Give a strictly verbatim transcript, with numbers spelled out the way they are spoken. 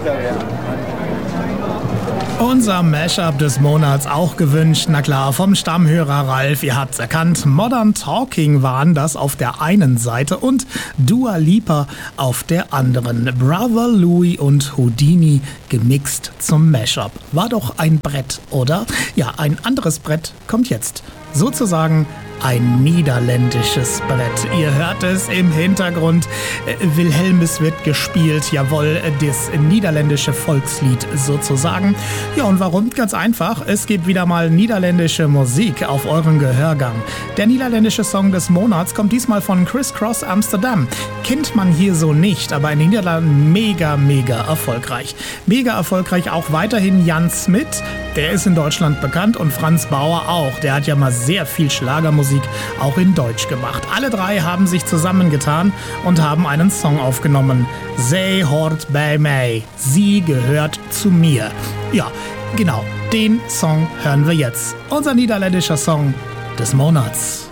Unser Mashup des Monats auch gewünscht, na klar, vom Stammhörer Ralf, ihr habt's erkannt, Modern Talking waren das auf der einen Seite und Dua Lipa auf der anderen. Brother Louie und Houdini gemixt zum Mashup. War doch ein Brett, oder? Ja, ein anderes Brett kommt jetzt. Sozusagen ein niederländisches Brett. Ihr hört es im Hintergrund. Wilhelmus wird gespielt, jawohl, das niederländische Volkslied sozusagen. Ja, und warum? Ganz einfach, es gibt wieder mal niederländische Musik auf euren Gehörgang. Der niederländische Song des Monats kommt diesmal von Criss Cross Amsterdam. Kennt man hier so nicht, aber in den Niederlanden mega, mega erfolgreich. Mega erfolgreich auch weiterhin Jan Smit, der ist in Deutschland bekannt, und Franz Bauer auch. Der hat ja mal sehr viel Schlagermusik auch in Deutsch gemacht. Alle drei haben sich zusammengetan und haben einen Song aufgenommen. Zij hoort bij mij. Sie gehört zu mir. Ja, genau, den Song hören wir jetzt. Unser niederländischer Song des Monats.